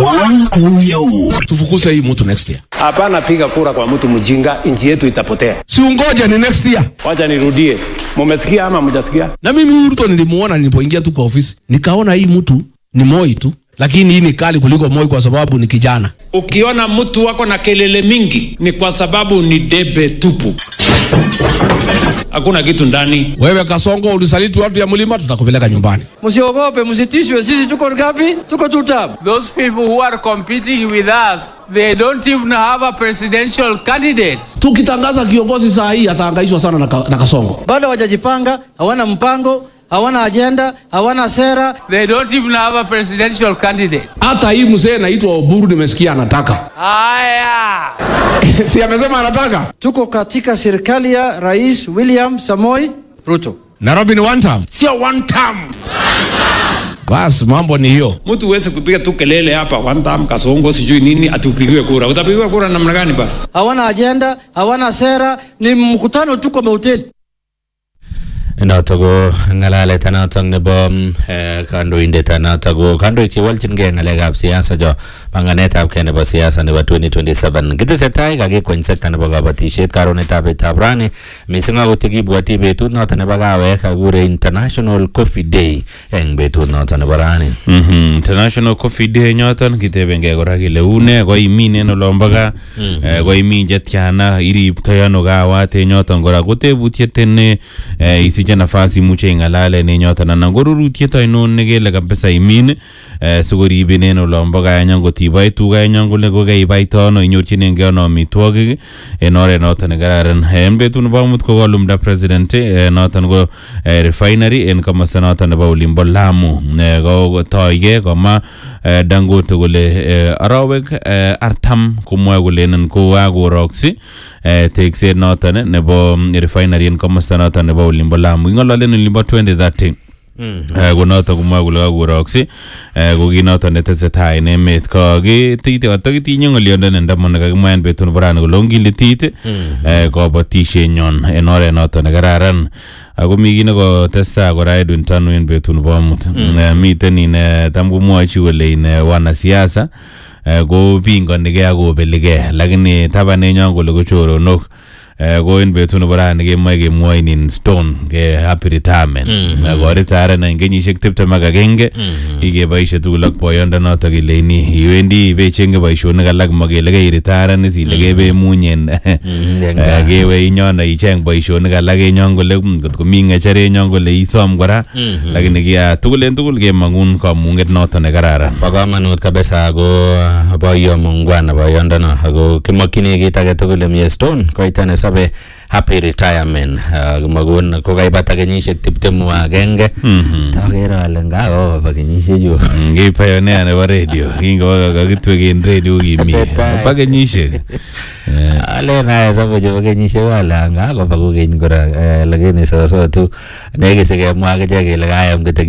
Tufukuse hii mtu next year. Hapana, piga kura kwa mtu mjinga, nchi yetu itapotea. Si ungoja ni next year. Wacha nirudie. Mumesikia ama mjasikia? Na mimi Ruto nilimuona nilipoingia tu kwa ofisi. Nikaona hii mtu ni Moi tu. Lakini hii ni kali kuliko Moi kwa sababu ni kijana. Ukiona mtu wako na kelele mingi ni kwa sababu ni debe tupu. Hakuna kitu ndani. Wewe Kasongo ulisaliti watu ya mlima, tutakupeleka nyumbani. Msiogope, msitishwe, sisi tuko ngapi? Tuko tutab. Those people who are competing with us, they don't even have a presidential candidate. Tukitangaza kiongozi saa hii atahangaishwa sana na Kasongo. Bado hawajajipanga, hawana mpango, hawana agenda, hawana sera. They don't even have a presidential candidate. Hata hii mzee anaitwa Oburu nimesikia anataka. Haya. Si amesema anataka? Tuko katika serikali ya Rais William Samoei Ruto. Nairobi ni one term. Sio one term. Bas, mambo ni hiyo. Mtu uweze kupiga tu kelele hapa one time Kasongo sijui nini atupigiwe kura. Utapigiwa kura namna gani bado? Hawana agenda, hawana sera, ni mkutano tu kwa mahoteli. Notogo ngalale tanatang nebo kandoindet tanatago kandoik chewalchingei ngalekab siasa jo panganetab kei nebo siasa nebo 2027 kitesetai kakikwen sekta nebo kabatisiet karonetab betutab rani mising akot kibwoti betut noto nebo kawek kakure International Coffee Day eng betut noto nebo rani. International Coffee Day nyoton kitebengei kora kele une koimin en olombo gaa koimin chetiana iriptoi ano kawat nyoton kora kotebutiet ne isiche nafasi imuche ingalale ne nyoton anan korurutiet ainon nekele kabisa imin sikoribin en olombo gaa ngotibai tuga kole kokeibaito ano inyorchinengei ano amitwogik en oret noton nekararan. En betut nebo amut ko kolumda president noton ko refinery en komosta noton nebo Olimbo Lamu kotoige koma Dangote kole arawek 40 komwoe kolenen kokakorokyi tekset noton nebo refinery en komosta noton nebo Olimbo Lamu ingololen Olimbo 2030 konoto kumwa kole kakorokyi kokinoton netesetai en emet kokitinye ngolionde ndamon kakimwa en betut nebo rani kole ongilitit kabatishenyon en oret noton nekararan ako mi kit nekotestai kora Edwin Tanu en betut nebo amut miten ine tam komwochi kole ine wanasiasa ko pingonigei akobeligei lakini tabanenyon kole ko choronok ko en betut nebo rani kemoe kemwoin in stone ke happy retirement koritare en kenyisiek 21 ikeboisie tugul ak boyondonoto keleni iwendi ibechenge boisionik alak makele keiritaren isile kebemunyen kewe inyon icheng boisionik alak enyon kole kotko mi ngecheret enyon kole isom kora lakini kia tugul en tugul kemangun kamunget noto nekararan. Bo kamanut kabisa ako boyo mungwana boyondono ako kimakyini kit age tugul mi stone koitane sabe happy retirement magun kokaibata kenyisiek 21 takere ale ngako ba kenyisiek chu ngi pioneer nebo radio kingo kakitweken radio kimi ba kenyisiek ale na sabe jo kenyisiek wala ngako ba kokeny kora lakini so tu nekise kemwa ke kele kayam